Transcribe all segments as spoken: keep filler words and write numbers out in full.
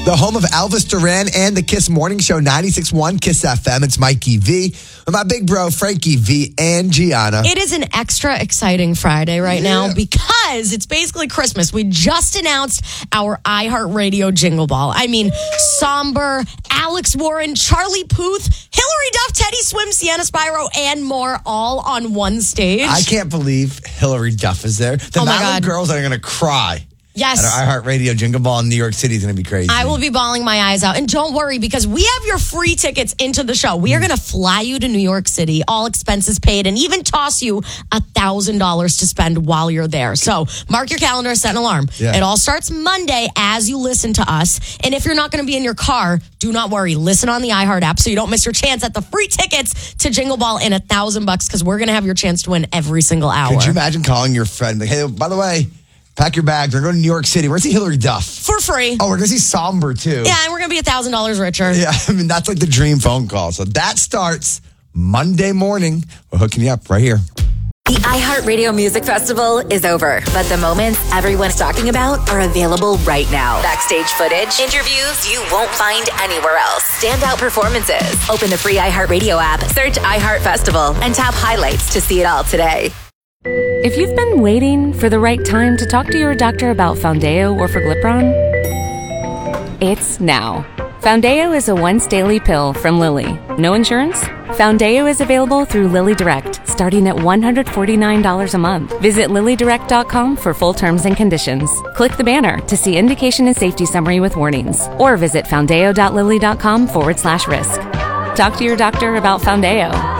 The home of Elvis Duran and the Kiss Morning Show, ninety-six point one Kiss F M. It's Mikey V with my big bro, Frankie V and Gianna. It is an extra exciting Friday right Yeah. now because it's basically Christmas. We just announced our iHeartRadio Jingle Ball. I mean, Somber, Alex Warren, Charlie Puth, Hillary Duff, Teddy Swim, Sienna Spyro, and more all on one stage. I can't believe Hillary Duff is there. The Oh, my amount God. of girls that are going to cry. Yes. At our iHeartRadio Jingle Ball in New York City is going to be crazy. I will be bawling my eyes out. And don't worry, because we have your free tickets into the show. We are going to fly you to New York City, all expenses paid, and even toss you one thousand dollars to spend while you're there. So mark your calendar, set an alarm. Yeah. It all starts Monday as you listen to us. And if you're not going to be in your car, do not worry. Listen on the iHeart app so you don't miss your chance at the free tickets to Jingle Ball and a thousand bucks because we're going to have your chance to win every single hour. Could you imagine calling your friend, like, hey, by the way, pack your bags. We're going to New York City. We're going to see Hillary Duff. For free. Oh, we're going to see Somber, too. Yeah, and we're going to be one thousand dollars richer. Yeah, I mean, that's like the dream phone call. So that starts Monday morning. We're hooking you up right here. The iHeartRadio Music Festival is over, but the moments everyone's talking about are available right now. Backstage footage, interviews you won't find anywhere else, standout performances. Open the free iHeartRadio app, search iHeart Festival, and tap highlights to see it all today. If you've been waiting for the right time to talk to your doctor about Foundeo or Forglipron, it's now. Foundeo is a once daily pill from Lilly. No insurance? Foundeo is available through Lilly Direct, starting at one hundred forty-nine dollars a month. Visit lilly direct dot com for full terms and conditions. Click the banner to see indication and safety summary with warnings, or visit foundeo.lilly.com forward slash risk. Talk to your doctor about Foundeo.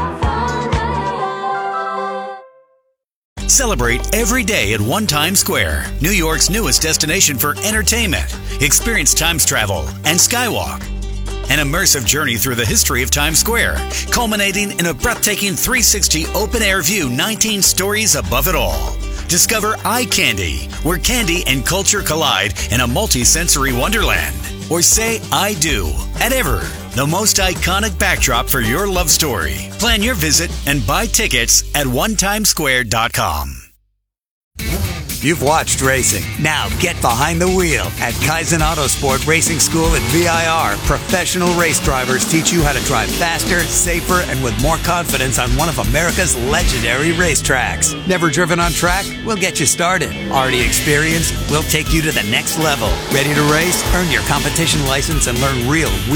Celebrate every day at One Times Square, New York's newest destination for entertainment. Experience Times travel and Skywalk. An immersive journey through the history of Times Square, culminating in a breathtaking three sixty open-air view, nineteen stories above it all. Discover Eye Candy, where candy and culture collide in a multi-sensory wonderland. Or say I do at Ever, the most iconic backdrop for your love story. Plan your visit and buy tickets at one times square dot com. You've watched racing. Now get behind the wheel. At Kaizen Autosport Racing School at V I R, professional race drivers teach you how to drive faster, safer, and with more confidence on one of America's legendary racetracks. Never driven on track? We'll get you started. Already experienced? We'll take you to the next level. Ready to race? Earn your competition license and learn real